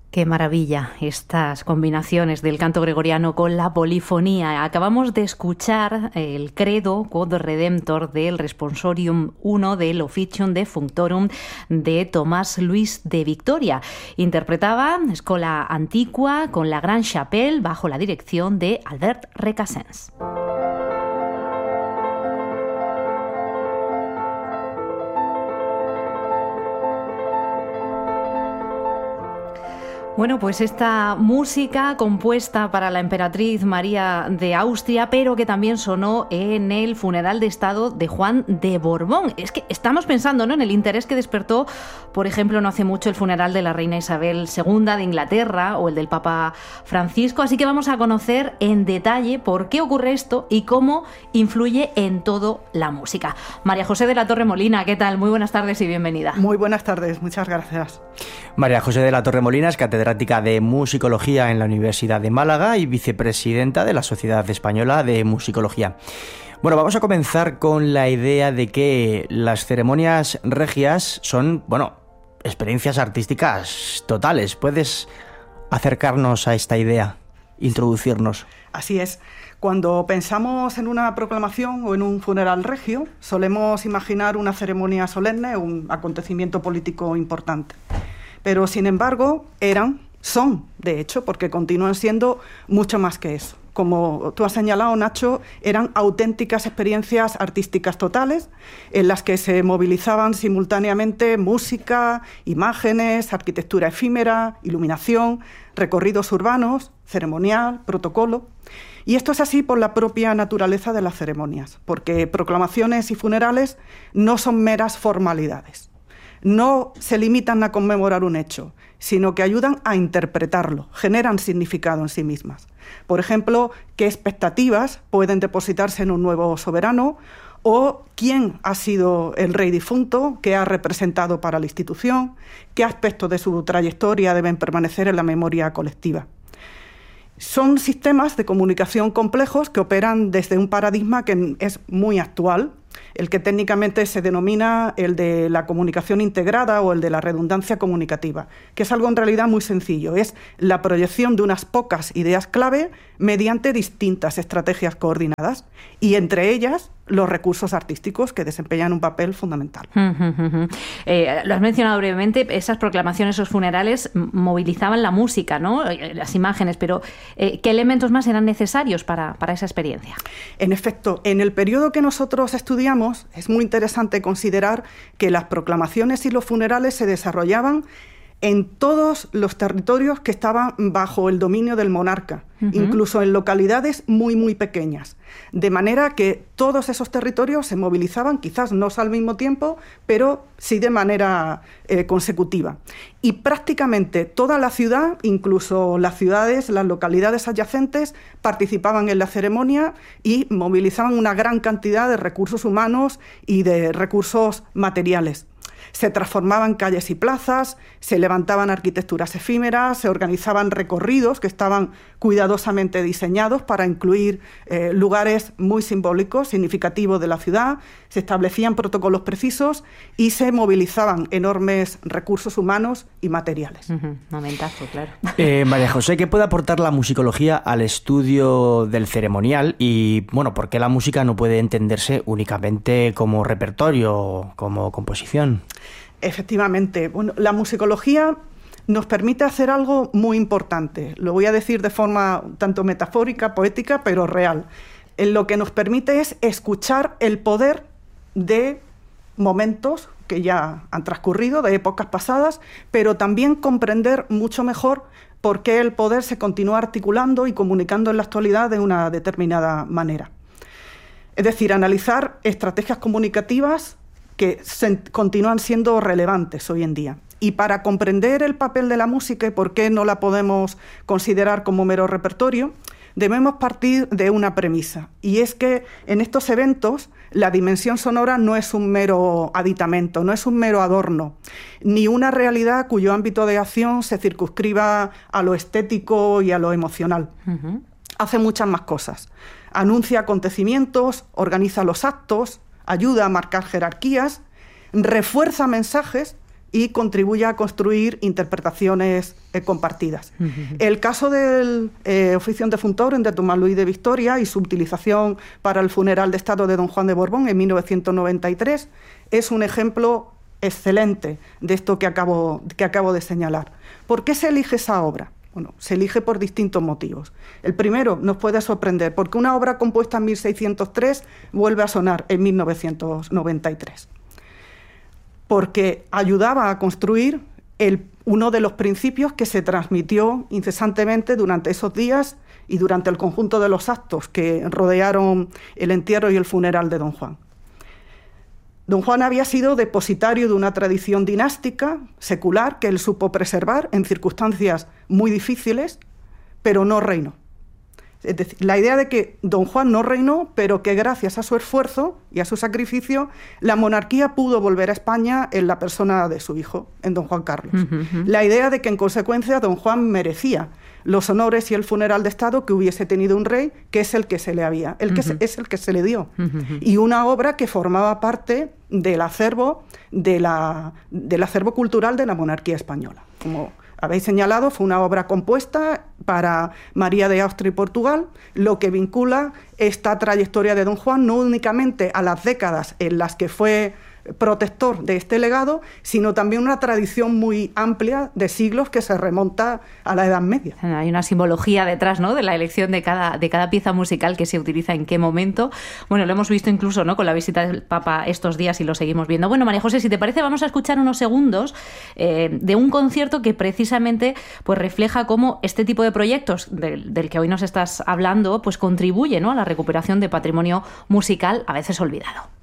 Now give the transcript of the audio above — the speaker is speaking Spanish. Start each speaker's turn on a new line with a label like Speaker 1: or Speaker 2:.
Speaker 1: Qué maravilla estas combinaciones del canto gregoriano con la polifonía. Acabamos de escuchar el Credo Quod Redemptor del Responsorium 1 del Officium Defunctorum de Tomás Luis de Victoria. Interpretaba Schola Antiqua con la Grande Chapelle bajo la dirección de Albert Recasens. Bueno, pues esta música compuesta para la emperatriz María de Austria, pero que también sonó en el funeral de Estado de Juan de Borbón. Es que estamos pensando, ¿no?, en el interés que despertó, por ejemplo, no hace mucho el funeral de la reina Isabel II de Inglaterra o el del Papa Francisco, así que vamos a conocer en detalle por qué ocurre esto y cómo influye en todo la música. María José de la Torre Molina, ¿qué tal? Muy buenas tardes y bienvenida.
Speaker 2: Muy buenas tardes, muchas gracias.
Speaker 3: María José de la Torre Molina es catedrática de Musicología en la Universidad de Málaga y vicepresidenta de la Sociedad Española de Musicología. Bueno, vamos a comenzar con la idea de que las ceremonias regias son, experiencias artísticas totales. ¿Puedes acercarnos a esta idea, introducirnos?
Speaker 2: Así es. Cuando pensamos en una proclamación o en un funeral regio, solemos imaginar una ceremonia solemne o un acontecimiento político importante. Pero, sin embargo, son, de hecho, porque continúan siendo mucho más que eso. Como tú has señalado, Nacho, eran auténticas experiencias artísticas totales en las que se movilizaban simultáneamente música, imágenes, arquitectura efímera, iluminación, recorridos urbanos, ceremonial, protocolo. Y esto es así por la propia naturaleza de las ceremonias, porque proclamaciones y funerales no son meras formalidades. No se limitan a conmemorar un hecho, sino que ayudan a interpretarlo, generan significado en sí mismas. Por ejemplo, qué expectativas pueden depositarse en un nuevo soberano o quién ha sido el rey difunto, qué ha representado para la institución, qué aspectos de su trayectoria deben permanecer en la memoria colectiva. Son sistemas de comunicación complejos que operan desde un paradigma que es muy actual, el que técnicamente se denomina el de la comunicación integrada o el de la redundancia comunicativa, que es algo en realidad muy sencillo. Es la proyección de unas pocas ideas clave mediante distintas estrategias coordinadas y entre ellas los recursos artísticos que desempeñan un papel fundamental.
Speaker 1: Lo has mencionado brevemente, esas proclamaciones, esos funerales movilizaban la música, ¿no?, las imágenes, pero ¿qué elementos más eran necesarios para esa experiencia?
Speaker 2: En efecto, en el periodo que nosotros estudiamos es muy interesante considerar que las proclamaciones y los funerales se desarrollaban en todos los territorios que estaban bajo el dominio del monarca, incluso en localidades muy, muy pequeñas. De manera que todos esos territorios se movilizaban, quizás no al mismo tiempo, pero sí de manera consecutiva. Y prácticamente toda la ciudad, incluso las ciudades, las localidades adyacentes, participaban en la ceremonia y movilizaban una gran cantidad de recursos humanos y de recursos materiales. Se transformaban calles y plazas, se levantaban arquitecturas efímeras, se organizaban recorridos que estaban cuidadosamente diseñados para incluir lugares muy simbólicos, significativos de la ciudad, se establecían protocolos precisos y se movilizaban enormes recursos humanos y materiales.
Speaker 1: Momentazo, claro.
Speaker 3: María José, ¿qué puede aportar la musicología al estudio del ceremonial? Y, ¿por qué la música no puede entenderse únicamente como repertorio, como composición?
Speaker 2: Efectivamente, la musicología nos permite hacer algo muy importante. Lo voy a decir de forma tanto metafórica, poética, pero real. Lo que nos permite es escuchar el poder de momentos que ya han transcurrido, de épocas pasadas, pero también comprender mucho mejor por qué el poder se continúa articulando y comunicando en la actualidad de una determinada manera. Es decir, analizar estrategias comunicativas que continúan siendo relevantes hoy en día. Y para comprender el papel de la música y por qué no la podemos considerar como mero repertorio, debemos partir de una premisa, y es que en estos eventos la dimensión sonora no es un mero aditamento, no es un mero adorno, ni una realidad cuyo ámbito de acción se circunscriba a lo estético y a lo emocional. Hace muchas más cosas. Anuncia acontecimientos, organiza los actos, ayuda a marcar jerarquías, refuerza mensajes y contribuye a construir interpretaciones compartidas. El caso del oficio de Funtoren de Tomás Luis de Victoria y su utilización para el funeral de Estado de don Juan de Borbón en 1993 es un ejemplo excelente de esto que acabo de señalar. ¿Por qué se elige esa obra? Bueno, se elige por distintos motivos. El primero nos puede sorprender, porque una obra compuesta en 1603 vuelve a sonar en 1993. Porque ayudaba a construir uno de los principios que se transmitió incesantemente durante esos días y durante el conjunto de los actos que rodearon el entierro y el funeral de don Juan. Don Juan había sido depositario de una tradición dinástica, secular, que él supo preservar en circunstancias muy difíciles, pero no reinó. Es decir, la idea de que don Juan no reinó, pero que gracias a su esfuerzo y a su sacrificio, la monarquía pudo volver a España en la persona de su hijo, en don Juan Carlos. La idea de que, en consecuencia, don Juan merecía los honores y el funeral de Estado que hubiese tenido un rey, que es el que se le había, es el que se le dio. Y una obra que formaba parte del acervo, del acervo cultural de la monarquía española. Como habéis señalado, fue una obra compuesta para María de Austria y Portugal, lo que vincula esta trayectoria de don Juan no únicamente a las décadas en las que fue protector de este legado, sino también una tradición muy amplia de siglos que se remonta a la Edad Media.
Speaker 1: Hay una simbología detrás, ¿no?, de la elección de cada pieza musical que se utiliza en qué momento. Bueno, lo hemos visto incluso, ¿no?, con la visita del Papa estos días y lo seguimos viendo. Bueno, María José, si te parece, vamos a escuchar unos segundos de un concierto que precisamente pues refleja cómo este tipo de proyectos del que hoy nos estás hablando pues contribuye, ¿no?, a la recuperación de patrimonio musical a veces olvidado.